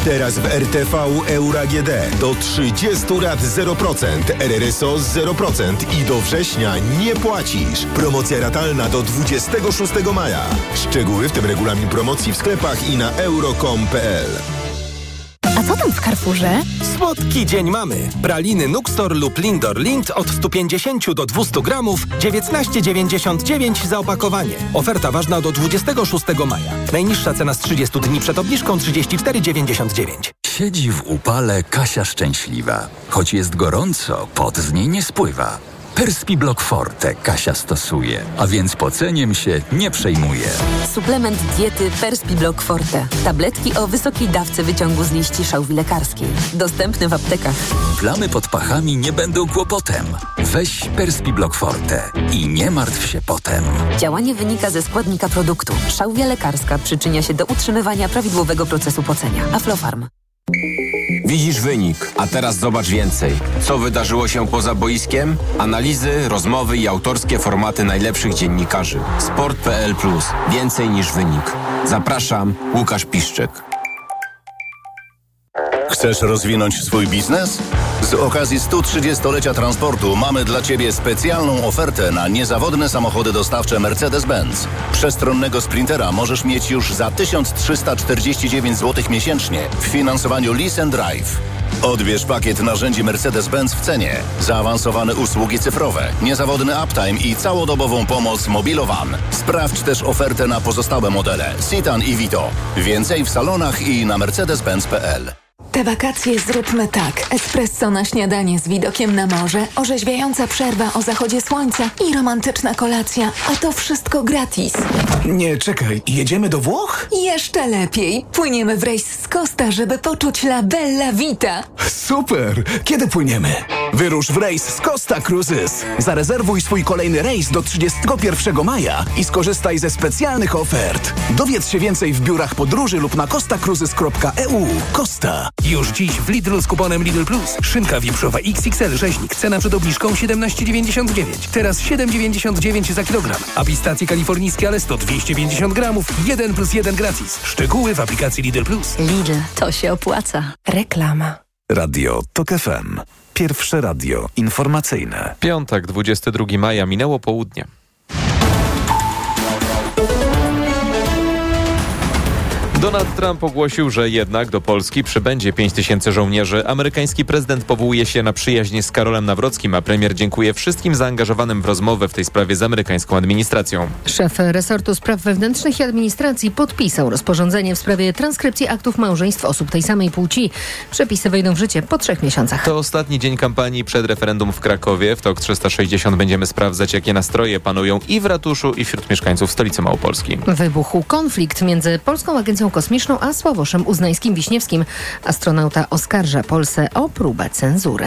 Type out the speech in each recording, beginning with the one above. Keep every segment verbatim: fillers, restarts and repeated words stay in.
Teraz w R T V Euro A G D do trzydziestu lat zero procent, R R S O zero procent i do września nie płacisz. Promocja ratalna do dwudziestego szóstego maja. Szczegóły, w tym regulamin promocji w sklepach i na euro kropka com kropka p l. A co tam w Carrefourze? Słodki dzień mamy. Praliny Nuxtor lub Lindor Lind od sto pięćdziesiąt do dwustu gramów, dziewiętnaście dziewięćdziesiąt dziewięć za opakowanie. Oferta ważna do dwudziestego szóstego maja. Najniższa cena z trzydziestu dni przed obniżką trzydzieści cztery dziewięćdziesiąt dziewięć. Siedzi w upale Kasia szczęśliwa. Choć jest gorąco, pot z niej nie spływa. Perspiblock Forte Kasia stosuje, a więc poceniem się nie przejmuje. Suplement diety Perspiblock Forte. Tabletki o wysokiej dawce wyciągu z liści szałwi lekarskiej. Dostępne w aptekach. Plamy pod pachami nie będą kłopotem. Weź Perspiblock Forte i nie martw się potem. Działanie wynika ze składnika produktu. Szałwia lekarska przyczynia się do utrzymywania prawidłowego procesu pocenia. Aflofarm. Widzisz wynik, a teraz zobacz więcej. Co wydarzyło się poza boiskiem? Analizy, rozmowy i autorskie formaty najlepszych dziennikarzy. Sport kropka p l plus. Więcej niż wynik. Zapraszam, Łukasz Piszczek. Chcesz rozwinąć swój biznes? Z okazji stu trzydziestolecia transportu mamy dla Ciebie specjalną ofertę na niezawodne samochody dostawcze Mercedes-Benz. Przestronnego Sprintera możesz mieć już za tysiąc trzysta czterdzieści dziewięć złotych miesięcznie w finansowaniu Lease and Drive. Odbierz pakiet narzędzi Mercedes-Benz w cenie, zaawansowane usługi cyfrowe, niezawodny uptime i całodobową pomoc Mobilowan. Sprawdź też ofertę na pozostałe modele Citan i Vito. Więcej w salonach i na mercedes benz kropka p l. Te wakacje zróbmy tak. Espresso na śniadanie z widokiem na morze, orzeźwiająca przerwa o zachodzie słońca i romantyczna kolacja. A to wszystko gratis. Nie, czekaj. Jedziemy do Włoch? Jeszcze lepiej. Płyniemy w rejs z Costa, żeby poczuć la bella vita. Super! Kiedy płyniemy? Wyrusz w rejs z Costa Cruises. Zarezerwuj swój kolejny rejs do trzydziestego pierwszego maja i skorzystaj ze specjalnych ofert. Dowiedz się więcej w biurach podróży lub na costa cruises kropka e u. Costa. Już dziś w Lidlu z kuponem Lidl Plus. Szynka wieprzowa X X L rzeźnik. Cena przed obniżką siedemnaście dziewięćdziesiąt dziewięć. Teraz siedem dziewięćdziesiąt dziewięć za kilogram. A pistacje kalifornijskie Alesto dwieście pięćdziesiąt gramów. jeden plus jeden gratis. Szczegóły w aplikacji Lidl Plus. Lidl, to się opłaca. Reklama. Radio Tok F M. Pierwsze radio informacyjne. Piątek, dwudziestego drugiego maja, minęło południe. Donald Trump ogłosił, że jednak do Polski przybędzie pięć tysięcy żołnierzy. Amerykański prezydent powołuje się na przyjaźń z Karolem Nawrockim, a premier dziękuje wszystkim zaangażowanym w rozmowę w tej sprawie z amerykańską administracją. Szef resortu spraw wewnętrznych i administracji podpisał rozporządzenie w sprawie transkrypcji aktów małżeństw osób tej samej płci. Przepisy wejdą w życie po trzech miesiącach. To ostatni dzień kampanii przed referendum w Krakowie. W Tok trzysta sześćdziesiąt będziemy sprawdzać, jakie nastroje panują i w ratuszu, i wśród mieszkańców stolicy Małopolski. Wybuchł konflikt między Polską Agencją Kosmiczną a Sławoszem Uznańskim-Wiśniewskim. Astronauta oskarża Polskę o próbę cenzury.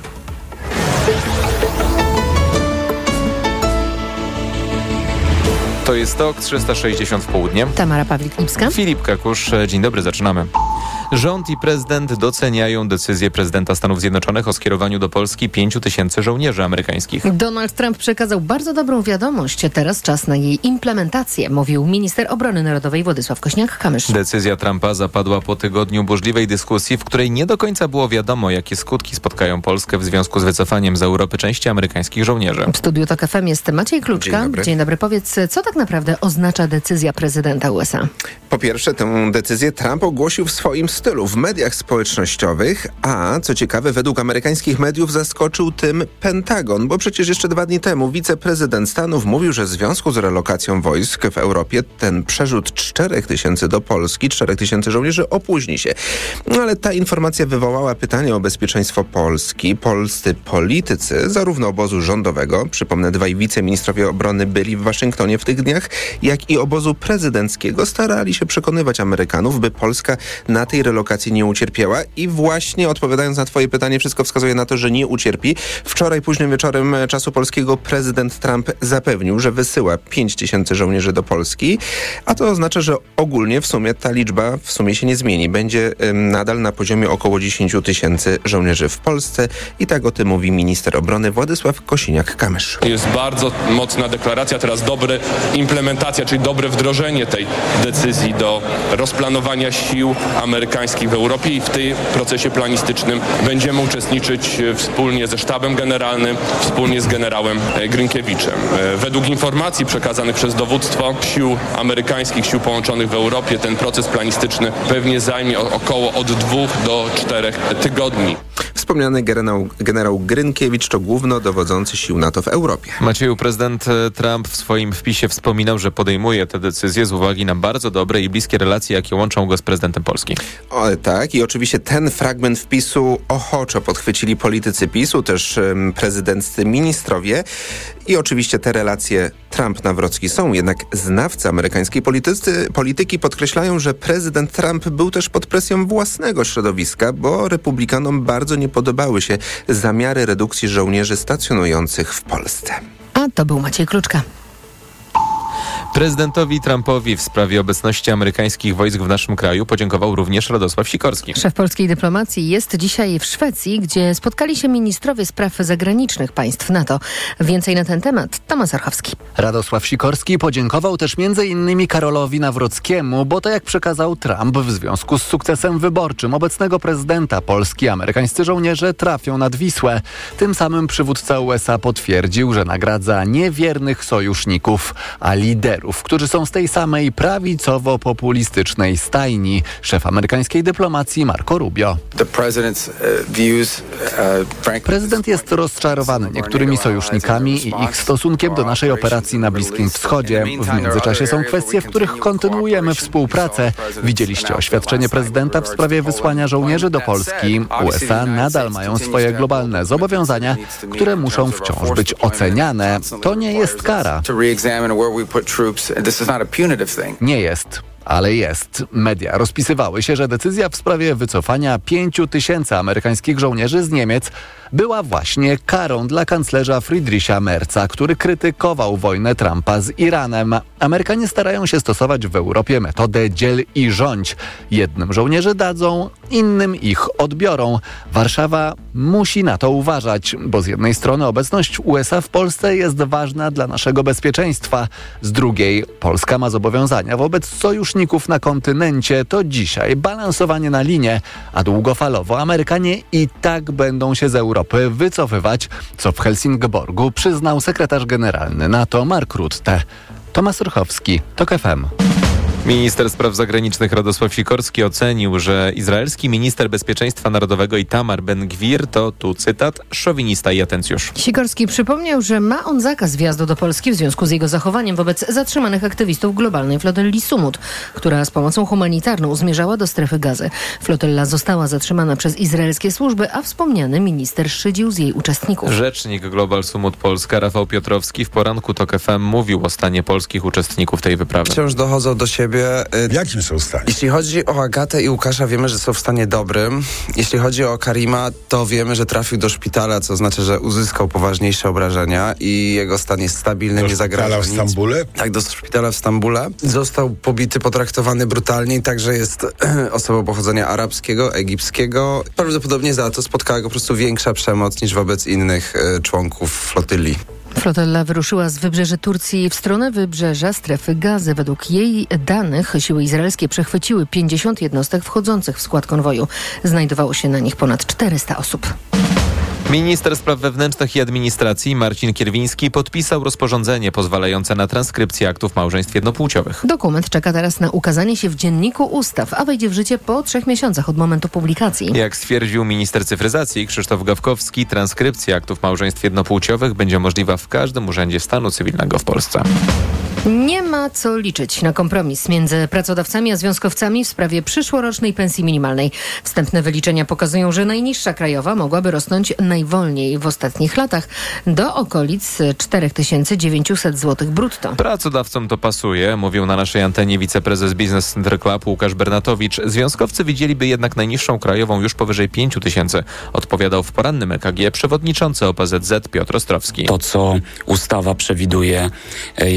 To jest Tok trzysta sześćdziesiąt w południe. Tamara Pawlik-Lipska. Filip Kakusz. Dzień dobry, zaczynamy. Rząd i prezydent doceniają decyzję prezydenta Stanów Zjednoczonych o skierowaniu do Polski pięciu tysięcy żołnierzy amerykańskich. Donald Trump przekazał bardzo dobrą wiadomość. Teraz czas na jej implementację, mówił minister obrony narodowej Władysław Kośniak-Kamysz. Decyzja Trumpa zapadła po tygodniu burzliwej dyskusji, w której nie do końca było wiadomo, jakie skutki spotkają Polskę w związku z wycofaniem z Europy części amerykańskich żołnierzy. W studiu Tok F M jest Maciej Kluczka. Dzień dobry. Dzień dobry. Powiedz, co tak naprawdę oznacza decyzja prezydenta U S A? Po pierwsze, tę decyzję Trump ogłosił w swoim stylu, w mediach społecznościowych, a co ciekawe, według amerykańskich mediów zaskoczył tym Pentagon, bo przecież jeszcze dwa dni temu wiceprezydent Stanów mówił, że w związku z relokacją wojsk w Europie ten przerzut czterech tysięcy do Polski, czterech tysięcy żołnierzy opóźni się. No ale ta informacja wywołała pytanie o bezpieczeństwo Polski. Polscy politycy, zarówno obozu rządowego, przypomnę, dwaj wiceministrowie obrony byli w Waszyngtonie w tych dniach, jak i obozu prezydenckiego, starali się przekonywać Amerykanów, by Polska na tej relokacji nie ucierpiała i właśnie odpowiadając na twoje pytanie, wszystko wskazuje na to, że nie ucierpi. Wczoraj późnym wieczorem czasu polskiego prezydent Trump zapewnił, że wysyła pięć tysięcy żołnierzy do Polski, a to oznacza, że ogólnie w sumie ta liczba w sumie się nie zmieni. Będzie ym, nadal na poziomie około dziesięć tysięcy żołnierzy w Polsce i tak o tym mówi minister obrony Władysław Kosiniak-Kamysz. Jest bardzo mocna deklaracja, teraz dobra implementacja, czyli dobre wdrożenie tej decyzji do rozplanowania sił amerykańskich amerykańskich w Europie i w tym procesie planistycznym będziemy uczestniczyć wspólnie ze sztabem generalnym, wspólnie z generałem Grynkiewiczem. Według informacji przekazanych przez dowództwo sił amerykańskich, sił połączonych w Europie, ten proces planistyczny pewnie zajmie około od dwóch do czterech tygodni. Wspomniany generał, generał Grynkiewicz to głównodowodzący sił NATO w Europie. Macieju, prezydent Trump w swoim wpisie wspominał, że podejmuje te decyzje z uwagi na bardzo dobre i bliskie relacje, jakie łączą go z prezydentem Polski. O, tak, i oczywiście ten fragment wpisu ochoczo podchwycili politycy PiSu, też um, prezydenccy ministrowie. I oczywiście te relacje Trump-Nawrocki są, jednak znawcy amerykańskiej politycy, polityki podkreślają, że prezydent Trump był też pod presją własnego środowiska, bo republikanom bardzo nie podobały się zamiary redukcji żołnierzy stacjonujących w Polsce. A to był Maciej Kluczka. Prezydentowi Trumpowi w sprawie obecności amerykańskich wojsk w naszym kraju podziękował również Radosław Sikorski. Szef polskiej dyplomacji jest dzisiaj w Szwecji, gdzie spotkali się ministrowie spraw zagranicznych państw NATO. Więcej na ten temat Tomasz Orchowski. Radosław Sikorski podziękował też między innymi Karolowi Nawrockiemu, bo to jak przekazał Trump w związku z sukcesem wyborczym obecnego prezydenta Polski, amerykańscy żołnierze trafią nad Wisłę. Tym samym przywódca U S A potwierdził, że nagradza nie wiernych sojuszników, a liderów, którzy są z tej samej prawicowo-populistycznej stajni. Szef amerykańskiej dyplomacji Marco Rubio. Prezydent jest rozczarowany niektórymi sojusznikami i ich stosunkiem do naszej operacji na Bliskim Wschodzie. W międzyczasie są kwestie, w których kontynuujemy współpracę. Widzieliście oświadczenie prezydenta w sprawie wysłania żołnierzy do Polski. U S A nadal mają swoje globalne zobowiązania, które muszą wciąż być oceniane. To nie jest kara. Nie jest. Ale jest. Media rozpisywały się, że decyzja w sprawie wycofania pięciu tysięcy amerykańskich żołnierzy z Niemiec była właśnie karą dla kanclerza Friedricha Merza, który krytykował wojnę Trumpa z Iranem. Amerykanie starają się stosować w Europie metodę dziel i rządź. Jednym żołnierzy dadzą, innym ich odbiorą. Warszawa musi na to uważać, bo z jednej strony obecność U S A w Polsce jest ważna dla naszego bezpieczeństwa. Z drugiej Polska ma zobowiązania wobec sojuszników na kontynencie. To dzisiaj balansowanie na linie, a długofalowo Amerykanie i tak będą się z Europy wycofywać, co w Helsingborgu przyznał sekretarz generalny NATO Mark Rutte. Tomasz Orchowski, TOK F M. Minister spraw zagranicznych Radosław Sikorski ocenił, że izraelski minister bezpieczeństwa narodowego Itamar Ben-Gwir to, tu cytat, szowinista i atencjusz. Sikorski przypomniał, że ma on zakaz wjazdu do Polski w związku z jego zachowaniem wobec zatrzymanych aktywistów globalnej flotelli Sumut, która z pomocą humanitarną zmierzała do strefy Gazy. Flotella została zatrzymana przez izraelskie służby, a wspomniany minister szydził z jej uczestników. Rzecznik Global Sumut Polska Rafał Piotrowski w poranku TOK F M mówił o stanie polskich uczestników tej wyprawy. Wciąż dochodzą do siebie. W jakim są stanie? Jeśli chodzi o Agatę i Łukasza, wiemy, że są w stanie dobrym. Jeśli chodzi o Karima, to wiemy, że trafił do szpitala, co znaczy, że uzyskał poważniejsze obrażenia i jego stan jest stabilny, do nie zagraża szpitala w Stambule? Tak, do szpitala w Stambule. Został pobity, potraktowany brutalnie i także jest osobą pochodzenia arabskiego, egipskiego. Prawdopodobnie za to spotkała go po prostu większa przemoc niż wobec innych y, członków flotyli. Flotella wyruszyła z wybrzeży Turcji w stronę wybrzeża strefy Gazy. Według jej danych siły izraelskie przechwyciły pięćdziesiąt jednostek wchodzących w skład konwoju. Znajdowało się na nich ponad czterysta osób. Minister spraw wewnętrznych i administracji Marcin Kierwiński podpisał rozporządzenie pozwalające na transkrypcję aktów małżeństw jednopłciowych. Dokument czeka teraz na ukazanie się w Dzienniku Ustaw, a wejdzie w życie po trzech miesiącach od momentu publikacji. Jak stwierdził minister cyfryzacji Krzysztof Gawkowski, transkrypcja aktów małżeństw jednopłciowych będzie możliwa w każdym urzędzie stanu cywilnego w Polsce. Nie ma co liczyć na kompromis między pracodawcami a związkowcami w sprawie przyszłorocznej pensji minimalnej. Wstępne wyliczenia pokazują, że najniższa krajowa mogłaby rosnąć najwolniej w ostatnich latach do okolic cztery tysiące dziewięćset złotych brutto. Pracodawcom to pasuje, mówił na naszej antenie wiceprezes Business Center Club Łukasz Bernatowicz. Związkowcy widzieliby jednak najniższą krajową już powyżej pięć tysięcy. Odpowiadał w porannym E K G przewodniczący O P Z Z Piotr Ostrowski. To, co ustawa przewiduje, jeśli chodzi o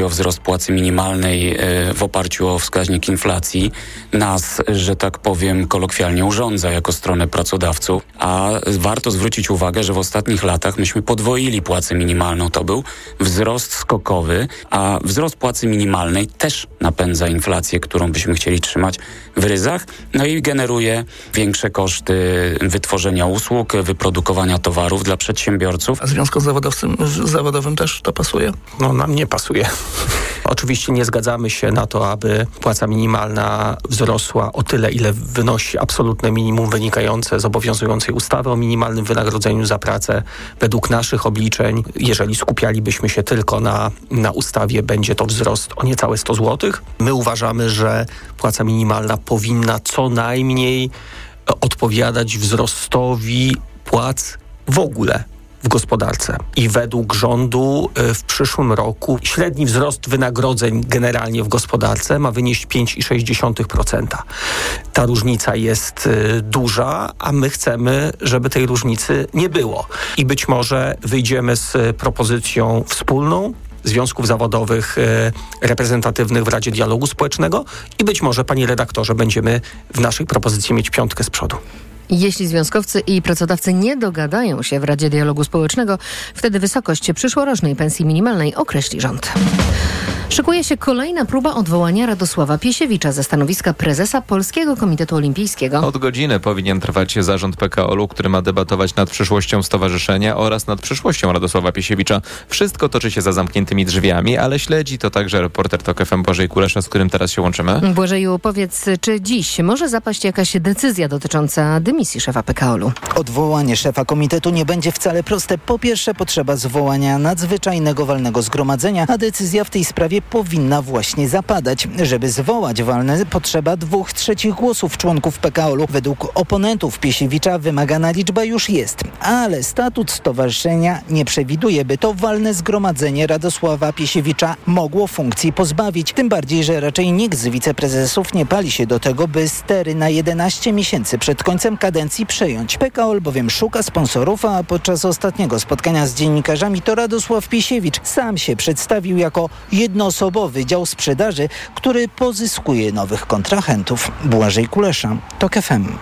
o wzrost płacy minimalnej w oparciu o wskaźnik inflacji, nas, że tak powiem, kolokwialnie urządza jako stronę pracodawców, a warto zwrócić uwagę, że w ostatnich latach myśmy podwoili płacę minimalną. To był wzrost skokowy, a wzrost płacy minimalnej też napędza inflację, którą byśmy chcieli trzymać w ryzach, no i generuje większe koszty wytworzenia usług, wyprodukowania towarów dla przedsiębiorców. A związkom zawodowcem, zawodowym też to pasuje? No nam nie pasuje. Oczywiście nie zgadzamy się na to, aby płaca minimalna wzrosła o tyle, ile wynosi absolutne minimum wynikające z obowiązującej ustawy o minimalnym wynagrodzeniu za pracę. Według naszych obliczeń, jeżeli skupialibyśmy się tylko na, na ustawie, będzie to wzrost o niecałe sto złotych. My uważamy, że płaca minimalna powinna co najmniej odpowiadać wzrostowi płac w ogóle w gospodarce. I według rządu w przyszłym roku średni wzrost wynagrodzeń generalnie w gospodarce ma wynieść pięć przecinek sześć procent. Ta różnica jest duża, a my chcemy, żeby tej różnicy nie było. I być może wyjdziemy z propozycją wspólną związków zawodowych reprezentatywnych w Radzie Dialogu Społecznego i być może, panie redaktorze, będziemy w naszej propozycji mieć piątkę z przodu. Jeśli związkowcy i pracodawcy nie dogadają się w Radzie Dialogu Społecznego, wtedy wysokość przyszłorocznej pensji minimalnej określi rząd. Szykuje się kolejna próba odwołania Radosława Piesiewicza ze stanowiska prezesa Polskiego Komitetu Olimpijskiego. Od godziny powinien trwać zarząd P K O L-u, który ma debatować nad przyszłością stowarzyszenia oraz nad przyszłością Radosława Piesiewicza. Wszystko toczy się za zamkniętymi drzwiami, ale śledzi to także reporter TOK F M Błażej Kulesza, z którym teraz się łączymy. Błażeju, powiedz, czy dziś może zapaść jakaś decyzja dotycząca dymisji szefa P K O L-u? Odwołanie szefa komitetu nie będzie wcale proste. Po pierwsze, potrzeba zwołania nadzwyczajnego walnego zgromadzenia, a decyzja w tej sprawie powinna właśnie zapadać. Żeby zwołać walne, potrzeba dwóch trzecich głosów członków P K O L-u. Według oponentów Piesiewicza wymagana liczba już jest, ale statut stowarzyszenia nie przewiduje, by to walne zgromadzenie Radosława Piesiewicza mogło funkcji pozbawić. Tym bardziej, że raczej nikt z wiceprezesów nie pali się do tego, by stery na jedenaście miesięcy przed końcem kadencji przejąć. P K O L bowiem szuka sponsorów, a podczas ostatniego spotkania z dziennikarzami to Radosław Piesiewicz sam się przedstawił jako jednoosobowy dział sprzedaży, który pozyskuje nowych kontrahentów. Błażej Kulesza, TOK F M.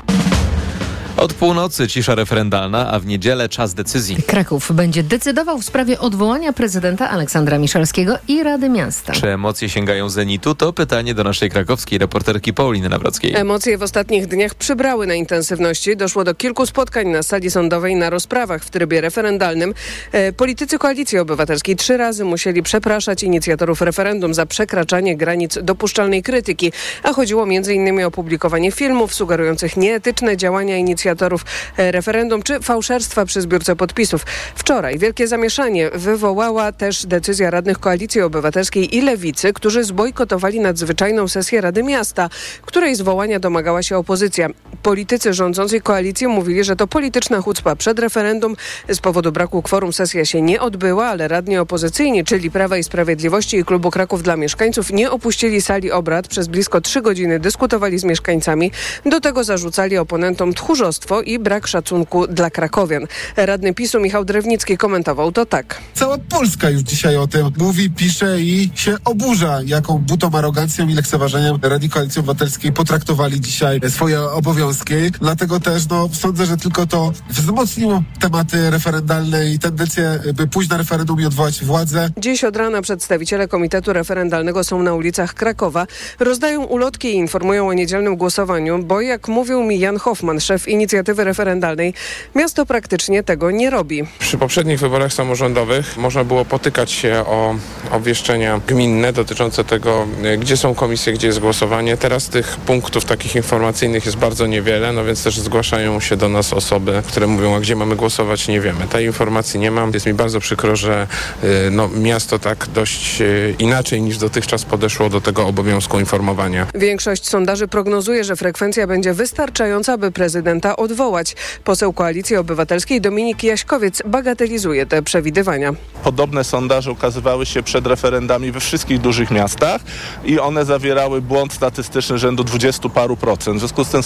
Od północy cisza referendalna, a w niedzielę czas decyzji. Kraków będzie decydował w sprawie odwołania prezydenta Aleksandra Miszalskiego i Rady Miasta. Czy emocje sięgają zenitu? To pytanie do naszej krakowskiej reporterki Pauliny Nawrockiej. Emocje w ostatnich dniach przybrały na intensywności. Doszło do kilku spotkań na sali sądowej na rozprawach w trybie referendalnym. E, politycy Koalicji Obywatelskiej trzy razy musieli przepraszać inicjatorów referendum za przekraczanie granic dopuszczalnej krytyki, a chodziło między innymi o publikowanie filmów sugerujących nieetyczne działania inicjatorów referendum czy fałszerstwa przy zbiórce podpisów. Wczoraj wielkie zamieszanie wywołała też decyzja radnych Koalicji Obywatelskiej i Lewicy, którzy zbojkotowali nadzwyczajną sesję Rady Miasta, której zwołania domagała się opozycja. Politycy rządzącej koalicji mówili, że to polityczna hucpa przed referendum. Z powodu braku kworum sesja się nie odbyła, ale radni opozycyjni, czyli Prawa i Sprawiedliwości i Klubu Kraków dla Mieszkańców, nie opuścili sali obrad. Przez blisko trzy godziny dyskutowali z mieszkańcami. Do tego zarzucali oponentom tchórzostwo i brak szacunku dla krakowian. Radny PiSu Michał Drewnicki komentował to tak. Cała Polska już dzisiaj o tym mówi, pisze i się oburza, jaką butą, arogancją i lekceważeniem Radni Koalicji Obywatelskiej potraktowali dzisiaj swoje obowiązki. Dlatego też no, sądzę, że tylko to wzmocniło tematy referendalne i tendencję, by pójść na referendum i odwołać władzę. Dziś od rana przedstawiciele Komitetu Referendalnego są na ulicach Krakowa. Rozdają ulotki i informują o niedzielnym głosowaniu, bo jak mówił mi Jan Hoffman, szef inicjatywy referendalnej, miasto praktycznie tego nie robi. Przy poprzednich wyborach samorządowych można było potykać się o obwieszczenia gminne dotyczące tego, gdzie są komisje, gdzie jest głosowanie. Teraz tych punktów takich informacyjnych jest bardzo niewiele, no więc też zgłaszają się do nas osoby, które mówią, a gdzie mamy głosować, nie wiemy. Tej informacji nie mam. Jest mi bardzo przykro, że no, miasto tak dość inaczej niż dotychczas podeszło do tego obowiązku informowania. Większość sondaży prognozuje, że frekwencja będzie wystarczająca, by prezydenta odwołać. Poseł Koalicji Obywatelskiej Dominik Jaśkowiec bagatelizuje te przewidywania. Podobne sondaże ukazywały się przed referendami we wszystkich dużych miastach i one zawierały błąd statystyczny rzędu dwudziestu paru procent. W związku z tym sprawa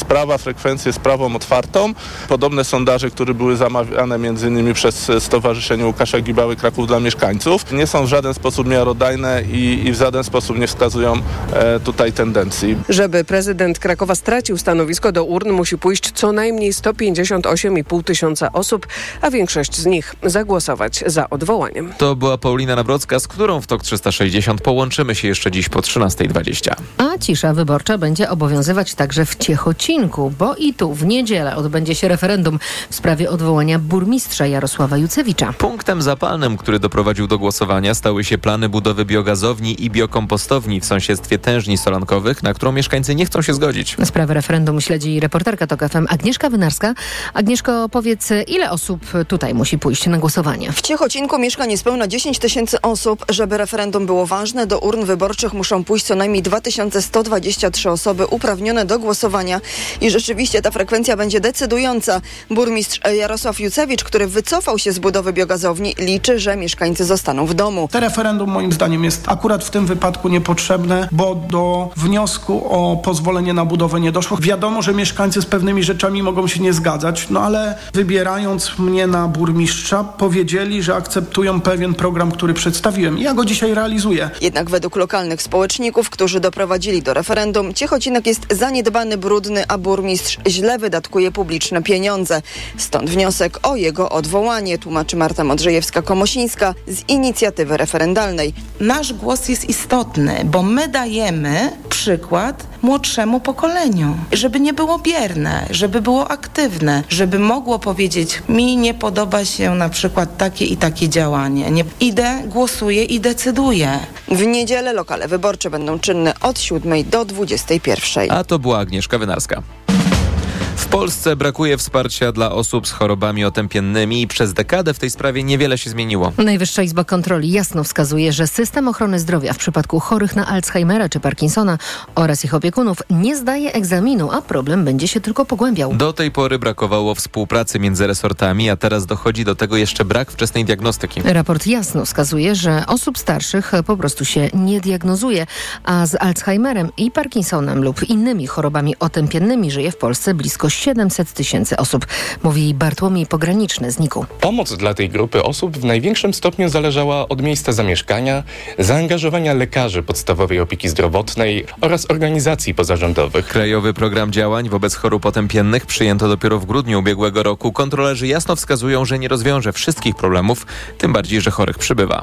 frekwencję sprawą otwartą. Podobne sondaże, które były zamawiane między innymi przez Stowarzyszenie Łukasza Gibały Kraków dla Mieszkańców, nie są w żaden sposób miarodajne i, i w żaden sposób nie wskazują e, tutaj tendencji. Żeby prezydent Krakowa stracił stanowisko, do urn musi pójść co najmniej sto pięćdziesiąt osiem i pół tysiąca osób, a większość z nich zagłosować za odwołaniem. To była Paulina Nawrocka, z którą w TOK trzysta sześćdziesiąt połączymy się jeszcze dziś po trzynastej dwadzieścia. A cisza wyborcza będzie obowiązywać także w Ciechocinku, bo i tu w niedzielę odbędzie się referendum w sprawie odwołania burmistrza Jarosława Jucewicza. Punktem zapalnym, który doprowadził do głosowania, stały się plany budowy biogazowni i biokompostowni w sąsiedztwie tężni solankowych, na którą mieszkańcy nie chcą się zgodzić. Sprawę referendum śledzi reporterka TOK F M Agnieszka Wynarska. Agnieszko, powiedz, ile osób tutaj musi pójść na głosowanie? W Ciechocinku mieszka niespełna dziesięć tysięcy osób. Żeby referendum było ważne, do urn wyborczych muszą pójść co najmniej dwa tysiące sto dwadzieścia trzy osoby uprawnione do głosowania. I rzeczywiście ta frekwencja będzie decydująca. Burmistrz Jarosław Jucewicz, który wycofał się z budowy biogazowni, liczy, że mieszkańcy zostaną w domu. To referendum moim zdaniem jest akurat w tym wypadku niepotrzebne, bo do wniosku o pozwolenie na budowę nie doszło. Wiadomo, że mieszkańcy z pewnymi rzeczami mogą się nie zgadzać, no ale wybierając mnie na burmistrza, powiedzieli, że akceptują pewien program, który przedstawiłem. Ja go dzisiaj realizuję. Jednak według lokalnych społeczników, którzy doprowadzili do referendum, Ciechocinek jest zaniedbany, brudny, a burmistrz źle wydatkuje publiczne pieniądze. Stąd wniosek o jego odwołanie, tłumaczy Marta Modrzejewska-Komosińska z inicjatywy referendalnej. Nasz głos jest istotny, bo my dajemy przykład młodszemu pokoleniu, żeby nie było bierne, żeby było aktywne, żeby mogło powiedzieć, mi nie podoba się na przykład takie i takie działanie. Nie, idę, głosuję i decyduję. W niedzielę lokale wyborcze będą czynne od siódmej do dwudziestej pierwszej. A to była Agnieszka Wynarska. W Polsce brakuje wsparcia dla osób z chorobami otępiennymi i przez dekadę w tej sprawie niewiele się zmieniło. Najwyższa Izba Kontroli jasno wskazuje, że system ochrony zdrowia w przypadku chorych na Alzheimera czy Parkinsona oraz ich opiekunów nie zdaje egzaminu, a problem będzie się tylko pogłębiał. Do tej pory brakowało współpracy między resortami, a teraz dochodzi do tego jeszcze brak wczesnej diagnostyki. Raport jasno wskazuje, że osób starszych po prostu się nie diagnozuje, a z Alzheimerem i Parkinsonem lub innymi chorobami otępiennymi żyje w Polsce blisko siedemset tysięcy osób, mówi Bartłomiej Pograniczny z niku. Pomoc dla tej grupy osób w największym stopniu zależała od miejsca zamieszkania, zaangażowania lekarzy podstawowej opieki zdrowotnej oraz organizacji pozarządowych. Krajowy Program Działań wobec chorób otępiennych przyjęto dopiero w grudniu ubiegłego roku. Kontrolerzy jasno wskazują, że nie rozwiąże wszystkich problemów, tym bardziej, że chorych przybywa.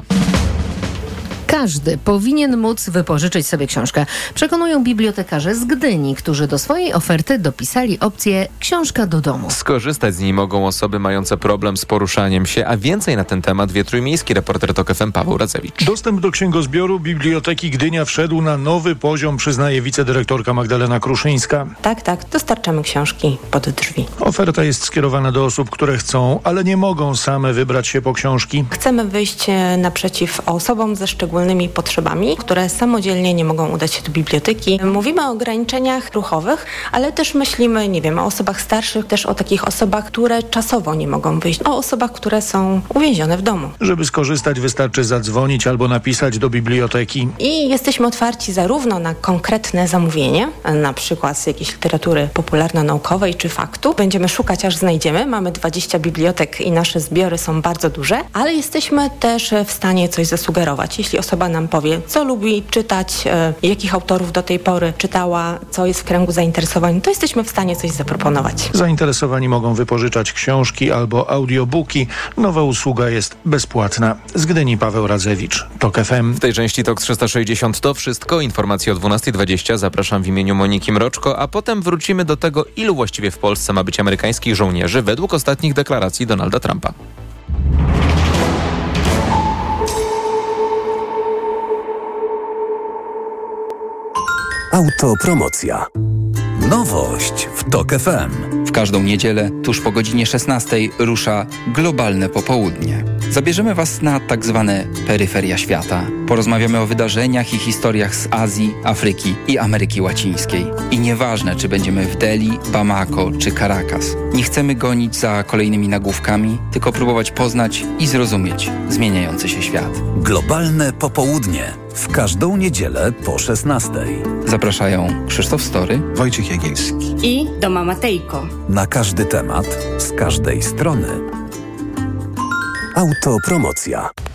Każdy powinien móc wypożyczyć sobie książkę. Przekonują bibliotekarze z Gdyni, którzy do swojej oferty dopisali opcję książka do domu. Skorzystać z niej mogą osoby mające problem z poruszaniem się, a więcej na ten temat wie trójmiejski reporter TOK F M Paweł Radzewicz. Dostęp do księgozbioru Biblioteki Gdynia wszedł na nowy poziom, przyznaje wicedyrektorka Magdalena Kruszyńska. Tak, tak, dostarczamy książki pod drzwi. Oferta jest skierowana do osób, które chcą, ale nie mogą same wybrać się po książki. Chcemy wyjść naprzeciw osobom ze szczególnymi potrzebami, które samodzielnie nie mogą udać się do biblioteki. Mówimy o ograniczeniach ruchowych, ale też myślimy, nie wiem, o osobach starszych, też o takich osobach, które czasowo nie mogą wyjść, o osobach, które są uwięzione w domu. Żeby skorzystać, wystarczy zadzwonić albo napisać do biblioteki. I jesteśmy otwarci zarówno na konkretne zamówienie, na przykład z jakiejś literatury popularno-naukowej czy faktu. Będziemy szukać, aż znajdziemy. Mamy dwadzieścia bibliotek i nasze zbiory są bardzo duże, ale jesteśmy też w stanie coś zasugerować. Jeśli osoba nam powie, co lubi czytać, e, jakich autorów do tej pory czytała, co jest w kręgu zainteresowań, to jesteśmy w stanie coś zaproponować. Zainteresowani mogą wypożyczać książki albo audiobooki. Nowa usługa jest bezpłatna. Z Gdyni Paweł Radzewicz, TOK F M. W tej części TOK trzysta sześćdziesiąt to wszystko. Informacje o dwunastej dwadzieścia. Zapraszam w imieniu Moniki Mroczko, a potem wrócimy do tego, ilu właściwie w Polsce ma być amerykańskich żołnierzy według ostatnich deklaracji Donalda Trumpa. Autopromocja. Nowość w TOK F M. W każdą niedzielę, tuż po godzinie szesnastej, rusza Globalne Popołudnie. Zabierzemy Was na tak zwane peryferia świata. Porozmawiamy o wydarzeniach i historiach z Azji, Afryki i Ameryki Łacińskiej. I nieważne, czy będziemy w Delhi, Bamako czy Caracas. Nie chcemy gonić za kolejnymi nagłówkami, tylko próbować poznać i zrozumieć zmieniający się świat. Globalne Popołudnie. W każdą niedzielę po szesnastej. Zapraszają Krzysztof Story, Wojciech Jagielski. I Doma Matejko. Na każdy temat, z każdej strony. Autopromocja.